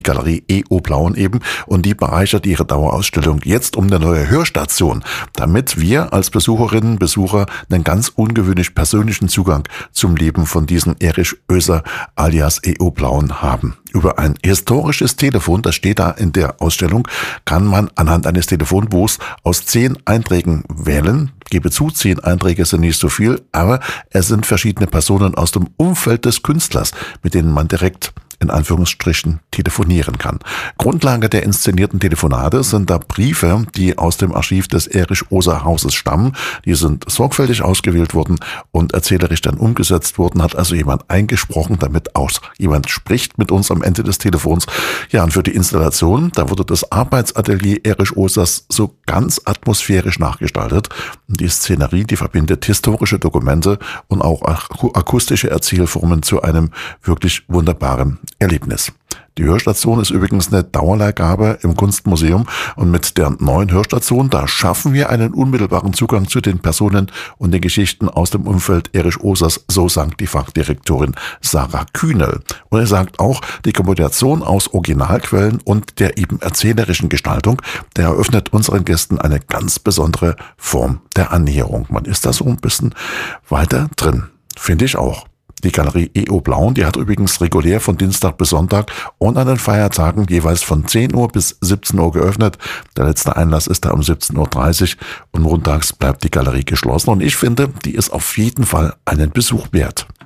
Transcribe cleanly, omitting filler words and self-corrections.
Galerie EO Blauen eben, und die bereichert ihre Dauerausstellung jetzt um eine neue Hörstation, damit wir als Besucherinnen und Besucher einen ganz ungewöhnlich persönlichen Zugang zum Leben von diesem Erich Oeser alias EO Blauen haben. Über ein historisches Telefon, das steht da in der Ausstellung, kann man anhand eines Telefonbuchs aus 10 Einträgen wählen. Gebe zu, 10 Einträge sind nicht so viel, aber es sind verschiedene Personen aus dem Umfeld des Künstlers, mit denen man direkt in Anführungsstrichen telefonieren kann. Grundlage der inszenierten Telefonate sind da Briefe, die aus dem Archiv des Erich-Oeser-Hauses stammen. Die sind sorgfältig ausgewählt worden und erzählerisch dann umgesetzt worden. Hat also jemand eingesprochen, damit auch jemand spricht mit uns am Ende des Telefons. Ja, und für die Installation, da wurde das Arbeitsatelier Erich Oesers so ganz atmosphärisch nachgestaltet. Und die Szenerie, die verbindet historische Dokumente und auch akustische Erzählformen zu einem wirklich wunderbaren Erlebnis. Die Hörstation ist übrigens eine Dauerleihgabe im Kunstmuseum, und mit der neuen Hörstation, da schaffen wir einen unmittelbaren Zugang zu den Personen und den Geschichten aus dem Umfeld Erich Oesers, so sagt die Fachdirektorin Sarah Kühnel. Und er sagt auch, die Kombination aus Originalquellen und der eben erzählerischen Gestaltung, der eröffnet unseren Gästen eine ganz besondere Form der Annäherung. Man ist da so ein bisschen weiter drin, finde ich auch. Die Galerie EO Blauen, die hat übrigens regulär von Dienstag bis Sonntag und an den Feiertagen jeweils von 10 Uhr bis 17 Uhr geöffnet. Der letzte Einlass ist da um 17:30 Uhr und montags bleibt die Galerie geschlossen. Und ich finde, die ist auf jeden Fall einen Besuch wert.